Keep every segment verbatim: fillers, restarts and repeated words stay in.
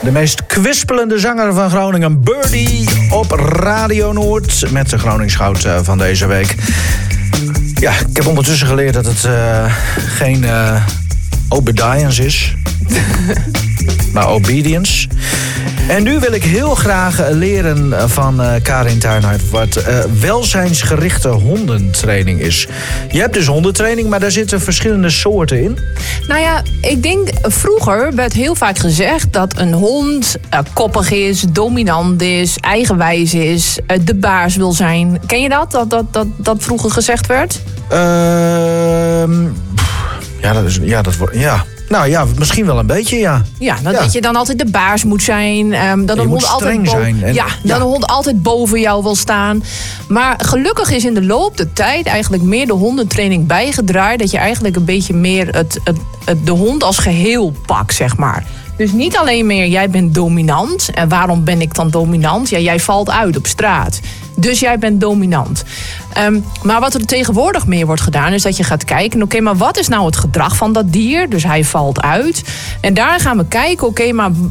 De meest kwispelende zanger van Groningen, Birdie, op Radio Noord. Met de Gronings Goud van deze week. Ja, ik heb ondertussen geleerd dat het uh, geen uh, obedience is. Maar obedience. En nu wil ik heel graag leren van uh, Karin Tuinhart wat uh, welzijnsgerichte hondentraining is. Je hebt dus hondentraining, maar daar zitten verschillende soorten in. Nou ja, ik denk vroeger werd heel vaak gezegd dat een hond uh, koppig is, dominant is, eigenwijs is, uh, de baas wil zijn. Ken je dat? Dat, dat, dat, dat vroeger gezegd werd? Uh, ja, dat is, ja, dat wordt, ja. Nou ja, misschien wel een beetje, ja. Ja, dat, ja. dat je dan altijd de baas moet zijn. Um, dat je een moet hond streng altijd zijn. En, ja, dat ja. een hond altijd boven jou wil staan. Maar gelukkig is in de loop der tijd eigenlijk meer de hondentraining bijgedraaid. Dat je eigenlijk een beetje meer het, het, het, de hond als geheel pakt, zeg maar. Dus niet alleen meer, jij bent dominant. En waarom ben ik dan dominant? Ja, jij valt uit op straat. Dus jij bent dominant. Um, maar wat er tegenwoordig meer wordt gedaan, is dat je gaat kijken, oké, okay, maar wat is nou het gedrag van dat dier? Dus hij valt uit. En daar gaan we kijken, oké, okay, maar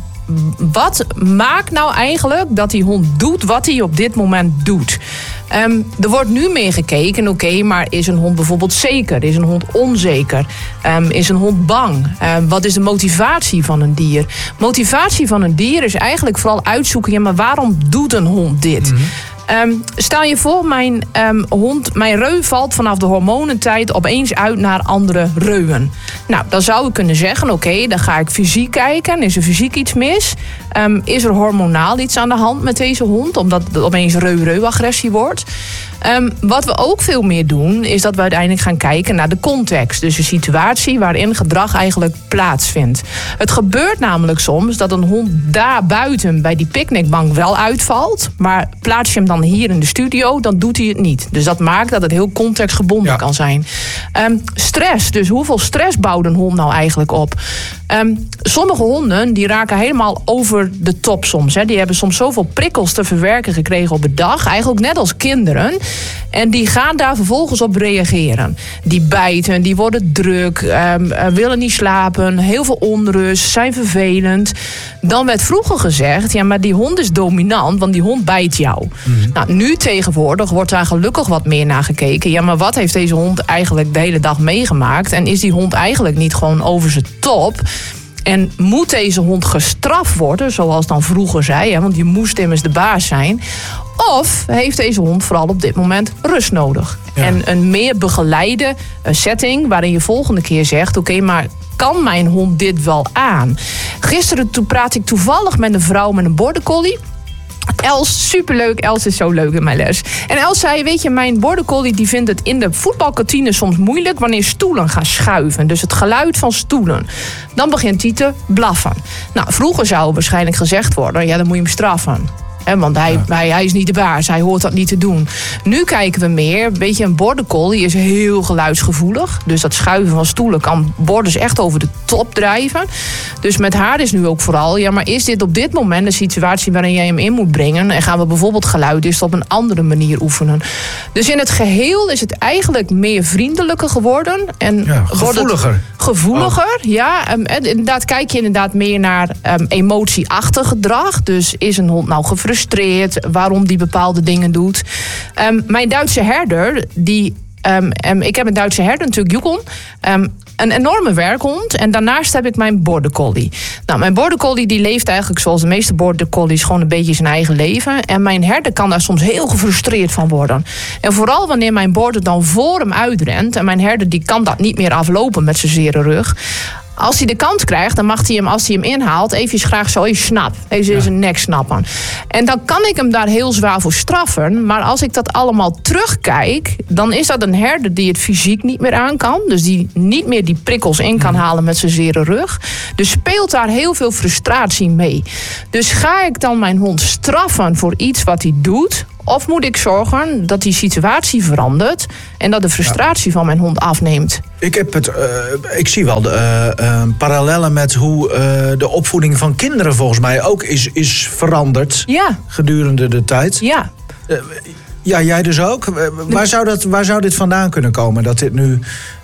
wat maakt nou eigenlijk dat die hond doet wat hij op dit moment doet? Um, er wordt nu meer gekeken, oké, okay, maar is een hond bijvoorbeeld zeker? Is een hond onzeker? Um, is een hond bang? Um, wat is de motivatie van een dier? Motivatie van een dier is eigenlijk vooral uitzoeken, ja, maar waarom doet een hond dit? Mm-hmm. Um, stel je voor, mijn um, hond, mijn reu valt vanaf de hormonentijd opeens uit naar andere reuen. Nou, dan zou ik kunnen zeggen, oké, okay, dan ga ik fysiek kijken. Is er fysiek iets mis? Um, is er hormonaal iets aan de hand met deze hond? Omdat het opeens reu-reu-agressie wordt. Um, wat we ook veel meer doen, is dat we uiteindelijk gaan kijken naar de context. Dus de situatie waarin gedrag eigenlijk plaatsvindt. Het gebeurt namelijk soms dat een hond daar buiten bij die picknickbank wel uitvalt. Maar plaats je hem dan hier in de studio, dan doet hij het niet. Dus dat maakt dat het heel contextgebonden ja. kan zijn. Um, stress, dus hoeveel stress bouwt een hond nou eigenlijk op? Um, sommige honden die raken helemaal over de top soms. Hè. Die hebben soms zoveel prikkels te verwerken gekregen op de dag. Eigenlijk net als kinderen. En die gaan daar vervolgens op reageren. Die bijten, die worden druk, um, willen niet slapen, heel veel onrust, zijn vervelend. Dan werd vroeger gezegd, ja, maar die hond is dominant, want die hond bijt jou. Mm-hmm. Nou, nu tegenwoordig wordt daar gelukkig wat meer naar gekeken. Ja, maar wat heeft deze hond eigenlijk de hele dag meegemaakt? En is die hond eigenlijk niet gewoon over zijn top? En moet deze hond gestraft worden, zoals dan vroeger zei, hè, want je moest immers de baas zijn. Of heeft deze hond vooral op dit moment rust nodig? Ja. En een meer begeleide setting waarin je volgende keer zegt, oké, okay, maar kan mijn hond dit wel aan? Gisteren toen praat ik toevallig met een vrouw met een border collie. Els, superleuk. Els is zo leuk in mijn les. En Els zei, weet je, mijn border collie die vindt het in de voetbalkantine soms moeilijk wanneer stoelen gaan schuiven. Dus het geluid van stoelen. Dan begint hij te blaffen. Nou, vroeger zou waarschijnlijk gezegd worden, ja, dan moet je hem straffen. He, want hij, ja. hij, hij is niet de baas, hij hoort dat niet te doen. Nu kijken we meer, weet je, een border collie is heel geluidsgevoelig. Dus dat schuiven van stoelen kan borders echt over de top drijven. Dus met haar is nu ook vooral, ja, maar is dit op dit moment een situatie waarin jij hem in moet brengen? En gaan we bijvoorbeeld geluid eerst op een andere manier oefenen? Dus in het geheel is het eigenlijk meer vriendelijker geworden. En ja, gevoeliger. Gevoeliger, oh. ja. Um, inderdaad, kijk je inderdaad meer naar um, emotieachtig gedrag. Dus is een hond nou gefrustreerd? Waarom die bepaalde dingen doet. Um, mijn Duitse herder, die, um, um, ik heb een Duitse herder, natuurlijk Yukon. Um, een enorme werkhond. En daarnaast heb ik mijn border collie. Nou, mijn border collie die leeft eigenlijk zoals de meeste border collies gewoon een beetje zijn eigen leven. En mijn herder kan daar soms heel gefrustreerd van worden. En vooral wanneer mijn border dan voor hem uitrent. En mijn herder die kan dat niet meer aflopen met zijn zere rug. Als hij de kans krijgt, dan mag hij hem, als hij hem inhaalt, even graag zo even snap. Even in zijn nek snappen. En dan kan ik hem daar heel zwaar voor straffen. Maar als ik dat allemaal terugkijk, dan is dat een herder die het fysiek niet meer aan kan. Dus die niet meer die prikkels in kan halen met zijn zere rug. Dus speelt daar heel veel frustratie mee. Dus ga ik dan mijn hond straffen voor iets wat hij doet? Of moet ik zorgen dat die situatie verandert en dat de frustratie ja. van mijn hond afneemt? Ik heb het, uh, ik zie wel de uh, uh, parallellen met hoe uh, de opvoeding van kinderen volgens mij ook is, is veranderd ja. gedurende de tijd. Ja. Uh, ja, jij dus ook. Uh, waar, zou dat, waar zou dit vandaan kunnen komen? Dat dit nu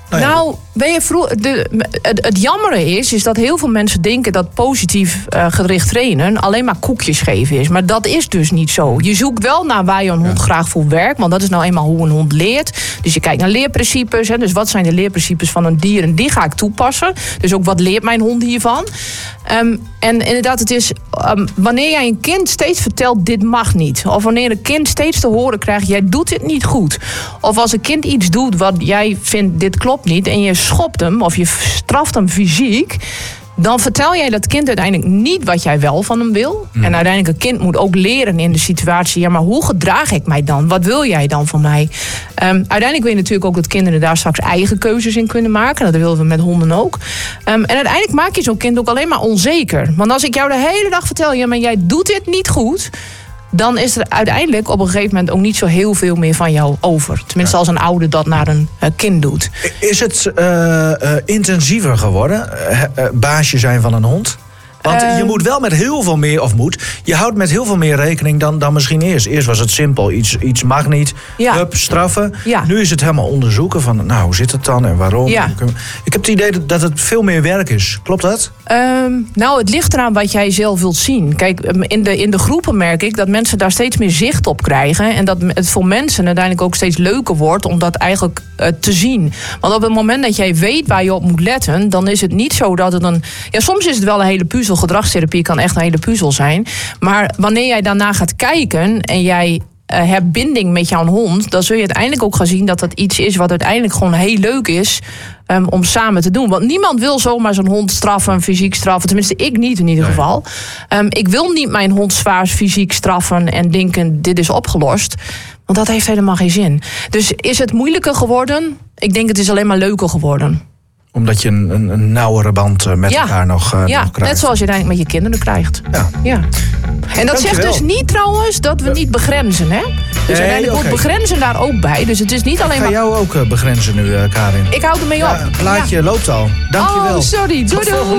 Nou, ja. nou ben je vroeg, de, het, het jammere is, is dat heel veel mensen denken dat positief uh, gericht trainen alleen maar koekjes geven is. Maar dat is dus niet zo. Je zoekt wel naar waar je een hond ja. graag voor werkt. Want dat is nou eenmaal hoe een hond leert. Dus je kijkt naar leerprincipes. Hè, dus wat zijn de leerprincipes van een dier? En die ga ik toepassen. Dus ook wat leert mijn hond hiervan? Um, en inderdaad, het is um, wanneer jij een kind steeds vertelt dit mag niet. Of wanneer een kind steeds te horen krijgt jij doet dit niet goed. Of als een kind iets doet wat jij vindt dit klopt niet. En je schopt hem of je straft hem fysiek. Dan vertel jij dat kind uiteindelijk niet wat jij wel van hem wil. Mm. En uiteindelijk een kind moet ook leren in de situatie. Ja, maar hoe gedraag ik mij dan? Wat wil jij dan van mij? Um, uiteindelijk wil je natuurlijk ook dat kinderen daar straks eigen keuzes in kunnen maken. Dat willen we met honden ook. Um, en uiteindelijk maak je zo'n kind ook alleen maar onzeker. Want als ik jou de hele dag vertel, ja, maar jij doet dit niet goed, dan is er uiteindelijk op een gegeven moment ook niet zo heel veel meer van jou over. Tenminste, als een ouder dat naar een uh, kind doet. Is het uh, uh, intensiever geworden, uh, uh, baasje zijn van een hond? Want uh, je moet wel met heel veel meer, of moet, je houdt met heel veel meer rekening dan, dan misschien eerst. Eerst was het simpel, iets, iets mag niet, ja. hup, straffen. Ja. Nu is het helemaal onderzoeken van, nou, hoe zit het dan en waarom? Ja. Ik heb het idee dat, dat het veel meer werk is. Klopt dat? Um, nou, het ligt eraan wat jij zelf wilt zien. Kijk, in de, in de groepen merk ik dat mensen daar steeds meer zicht op krijgen. En dat het voor mensen uiteindelijk ook steeds leuker wordt om dat eigenlijk uh, te zien. Want op het moment dat jij weet waar je op moet letten, dan is het niet zo dat het een... Ja, soms is het wel een hele puzzel. Gedragstherapie kan echt een hele puzzel zijn. Maar wanneer jij daarna gaat kijken en jij uh, hebt binding met jouw hond, dan zul je uiteindelijk ook gaan zien dat dat iets is wat uiteindelijk gewoon heel leuk is um, om samen te doen. Want niemand wil zomaar zijn hond straffen, fysiek straffen. Tenminste, ik niet in ieder geval. Um, ik wil niet mijn hond zwaar fysiek straffen en denken, dit is opgelost. Want dat heeft helemaal geen zin. Dus is het moeilijker geworden? Ik denk het is alleen maar leuker geworden. Omdat je een, een, een nauwere band met ja. elkaar nog, uh, ja, nog krijgt. Net zoals je uiteindelijk met je kinderen krijgt. Ja. Ja. En dat zegt dus niet trouwens dat we niet begrenzen, hè? Dus nee, uiteindelijk okay. wordt begrenzen daar ook bij. Dus het is niet alleen maar... Ik ga jou ook uh, begrenzen nu, uh, Karin. Ik hou ermee ja, op. Het plaatje ja. loopt al. Dank je wel. Oh, sorry. Doei, doei.